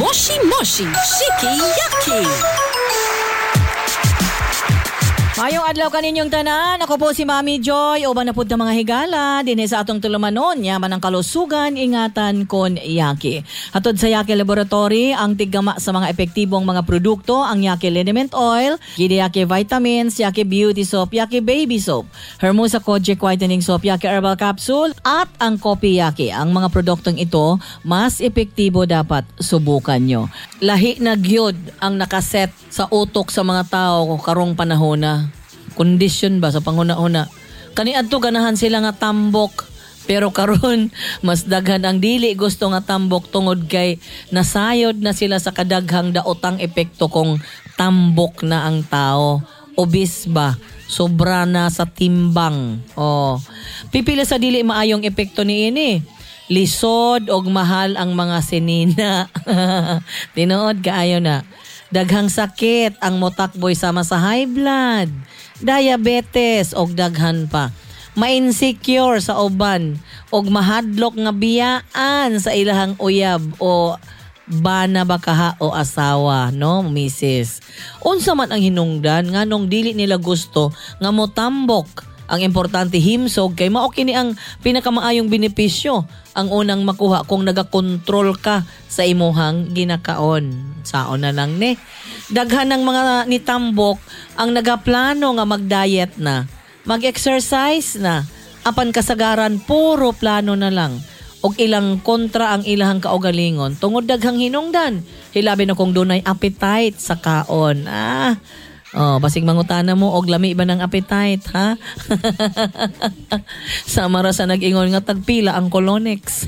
Moshi Moshi Shiki Yaki. Mayong adlaw kaninyong tanan, ako po si Mami Joy, uban na pud ng mga higala, dinhi sa atong tulumanon, yaman ang kalusugan, ingatan kon Yaki. Hatod sa Yaki Laboratory, ang tiggama sa mga epektibong mga produkto, ang Yaki Liniment Oil, Gide Yaki Vitamins, Yaki Beauty Soap, Yaki Baby Soap, Hermosa Kojic Whitening Soap, Yaki Herbal Capsule, at ang Kopi Yaki. Ang mga produktong ito, mas epektibo dapat subukan nyo. Lahi na gyud ang nakaset sa utok sa mga tao karong panahon na. Kondisyon ba sa panguna-una? Kaniadto ganahan sila nga tambok. Pero karon mas daghan ang dili gusto nga tambok tungod kay nasayod na sila sa kadaghang daotang epekto kung tambok na ang tao. Obis ba? Sobra na sa timbang. Pipila sa dili maayong epekto niini. Lisod og mahal ang mga sinina. Tinuod kaayo na. Daghang sakit ang motakboy sama sa high blood, diabetes og daghan pa. Ma-insecure sa uban og mahadlok nga biyaan sa ilahang uyab o bana bakaha o asawa, no, misis. Unsa man ang hinungdan nganong dili nila gusto nga motambok. Ang importante himsog kay mao kini ang pinakamaayong benepisyo. Ang unang makuha kung nagakontrol ka sa imuhang ginakaon. Saon na lang ni. Daghan ng mga nitambok ang nagaplano nga mag-diet na, mag-exercise na. Apan kasagaran puro plano na lang. Og ilang kontra ang ilahang kaugalingon tungod daghang hinungdan. Hilabi na kung dunay appetite sa kaon. Basig mangutana mo og lami ba ng appetite, ha? Samara sa nag-ingon nga tagpila ang Colonex.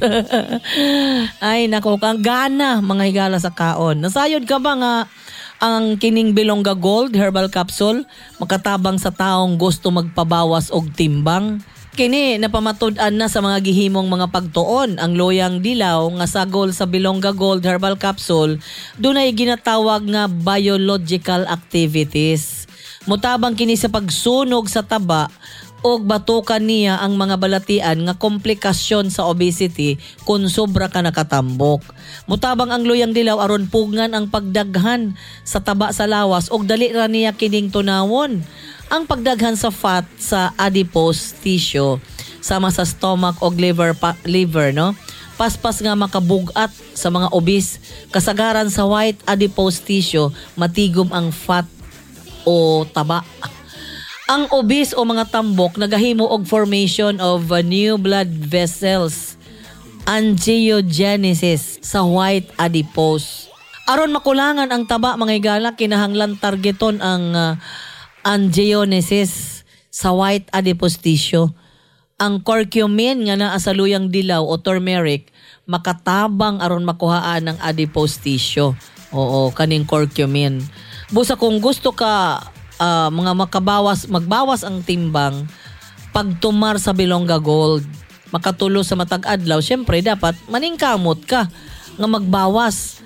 Ay, nako kang gana mga higala sa kaon. Nasayod ka ba nga ang kining Bilongga Gold Herbal Capsule makatabang sa taong gusto magpabawas og timbang? Kini napamatud-an na sa mga gihimong mga pagtuon ang loyang dilaw nga sagol sa Bilongga Gold Herbal Capsule dunay ginatawag nga biological activities. Mutabang kini sa pagsunog sa taba og batukan niya ang mga balatian nga komplikasyon sa obesity kung sobra ka nakatambok. Mutabang ang loyang dilaw aron pugngan ang pagdaghan sa taba sa lawas og dali ra niya kining tunawon ang pagdaghan sa fat sa adipose tissue sama sa stomach o liver, no? Paspas nga makabugat sa mga obese. Kasagaran sa white adipose tissue, matigom ang fat o taba. Ang obese o mga tambok nagahimo og formation of new blood vessels, angiogenesis sa white adipose. Aron makulangan ang taba mga higala, kinahanglan targeton ang angiogenesis sa white adipose tissue. Ang curcumin nga naa sa luyang dilaw o turmeric makatabang aron makuhaan ng adipose tissue. Kaning curcumin. Busa kung gusto ka mga magbawas ang timbang, pagtumar sa Bilongga Gold, makatulo sa matag adlaw, syempre dapat maningkamot ka nga magbawas.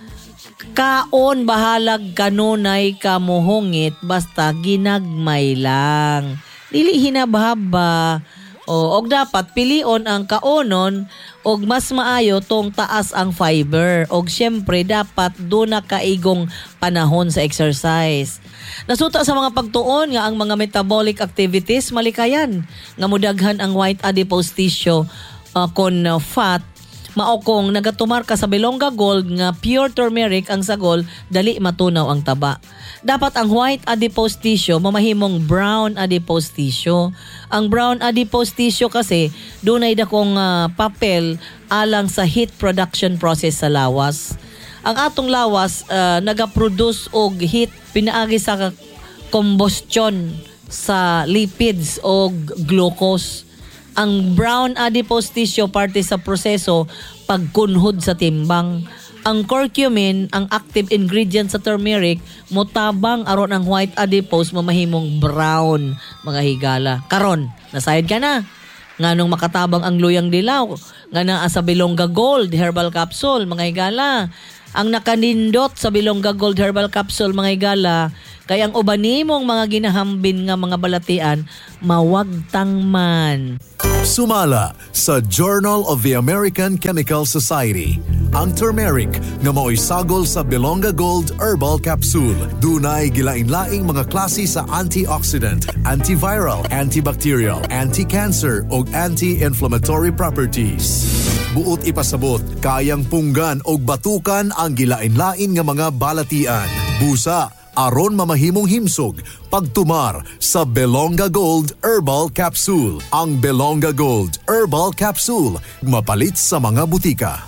Kaon bahalag kanunay kamuhungit basta ginagmay lang. Dili hinabhaba. Og dapat pilion ang kaonon og mas maayo tong taas ang fiber. Og syempre dapat do na kaigong panahon sa exercise. Nasuta sa mga pagtuon nga ang mga metabolic activities malikayan nga mudaghan ang white adipose tissue kon fat. Mao kung nagatumar ka sa Bilongga Gold nga pure turmeric ang sagol, dali matunaw ang taba. Dapat ang white adipose tissue mamahimong brown adipose tissue. Ang brown adipose tissue kasi dunay dakong papel alang sa heat production process sa lawas. Ang atong lawas nagaproduce og heat pinaagi sa combustion sa lipids o glucose. Ang brown adipose tissue parte sa proseso pagkunhod sa timbang. Ang curcumin, ang active ingredient sa turmeric, mutabang aron ang white adipose mamahimong brown mga higala. Karon, nasayad ka na. Nganong makatabang ang luyang dilaw, nga naa sa Bilongga Gold Herbal Capsule mga higala. Ang nakanindot sa Bilongga Gold Herbal Capsule mga higala, kay ang uban nimong mga ginahambin nga mga balatian, mawagtang man. Sumala sa Journal of the American Chemical Society. Ang turmeric nga mao'y sagol sa Belonga Gold Herbal Capsule. Dunay gilain-laing mga klase sa antioxidant, antiviral, antibacterial, anti-cancer ug anti-inflammatory properties. Buot ipasabot, kayang punggan og batukan ang gilain-lain nga mga balatian. Busa aron mamahimong himsog pagtumar sa Belonga Gold Herbal Capsule. Ang Belonga Gold Herbal Capsule mapalit sa mga butika.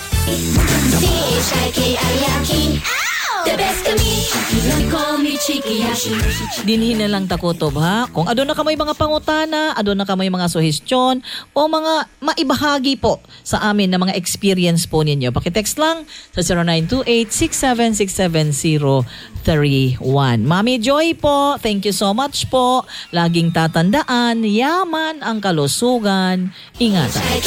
The best kami, call me Chiki Yashi. Dinhin na lang takutob ha. Kung adon na kamay mga pangutana, adon na kamay mga suhestyon o mga maibahagi po sa amin na mga experience po ninyo. Pakitext lang sa 0928-6767031. Mami Joy po, thank you so much po. Laging tatandaan, yaman ang kalusugan. Ingatan.